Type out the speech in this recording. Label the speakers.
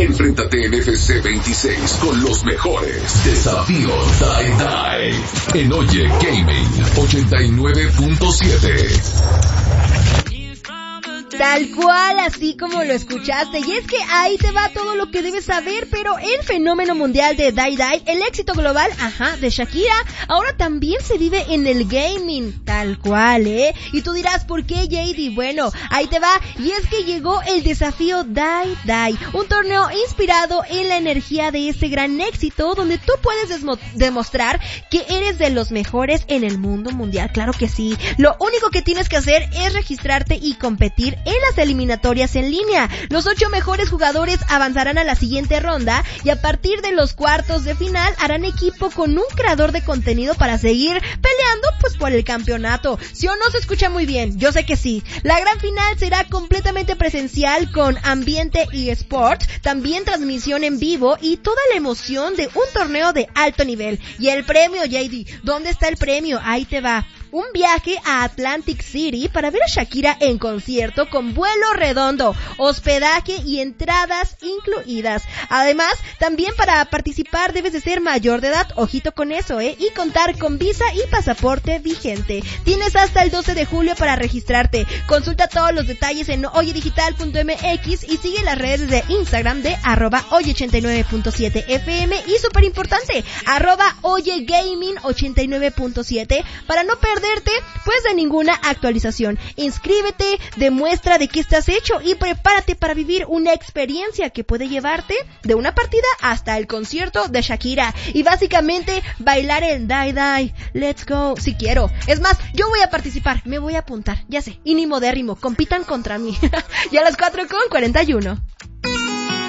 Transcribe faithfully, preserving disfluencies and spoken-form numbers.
Speaker 1: Enfréntate en F C veintiséis con los mejores. Desafío Die Die en Oye Gaming ochenta y nueve punto siete.
Speaker 2: Tal cual, así como lo escuchaste. Y es que ahí te va todo lo que debes saber, pero el fenómeno mundial de Die Die, el éxito global, ajá, de Shakira, ahora también se vive en el gaming. Tal cual, ¿eh? Y tú dirás, ¿por qué, J D? Bueno, ahí te va. Y es que llegó el desafío Die Die, un torneo inspirado en la energía de ese gran éxito, donde tú puedes desmo- demostrar que eres de los mejores en el mundo mundial. Claro que sí. Lo único que tienes que hacer es registrarte y competir en las eliminatorias en línea. Los ocho mejores jugadores avanzarán a la siguiente ronda y a partir de los cuartos de final harán equipo con un creador de contenido para seguir peleando pues por el campeonato. ¿Sí o no se escucha muy bien? Yo sé que sí. La gran final será completamente presencial con ambiente y eSports, también transmisión en vivo y toda la emoción de un torneo de alto nivel. Y el premio, J D, ¿dónde está el premio? Ahí te va. Un viaje a Atlantic City para ver a Shakira en concierto con vuelo redondo, hospedaje y entradas incluidas. Además, también para participar debes de ser mayor de edad, ojito con eso, ¿eh? Y contar con visa y pasaporte vigente. Tienes hasta el doce de julio para registrarte. Consulta todos los detalles en oyedigital punto m x y sigue las redes de Instagram de arroba oye ochenta y nueve punto siete f m y súper importante, arroba oyegaming ochenta y nueve punto siete para no perder pues de ninguna actualización. Inscríbete, demuestra de qué estás hecho y prepárate para vivir una experiencia que puede llevarte de una partida hasta el concierto de Shakira y básicamente bailar el Die Die. Let's go, si quiero. Es más, yo voy a participar, me voy a apuntar, ya sé, y ni modérrimo, compitan contra mí. Y a las cuatro con cuarenta y uno.